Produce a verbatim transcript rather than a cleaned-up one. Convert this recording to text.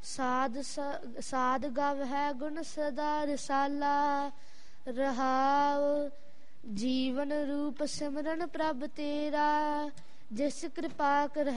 ਸਾਧ ਸਾਧ ਗਵ ਹੈ ਗੁਣ ਸਦਾ ਰਸਾਲਾ। ਰਹਾਉ ਜੀਵਨ ਰੂਪ ਸਿਮਰਨ ਪ੍ਰਭ ਤੇਰਾ, ਜਿਸ ਕਿਰਪਾ ਕਰ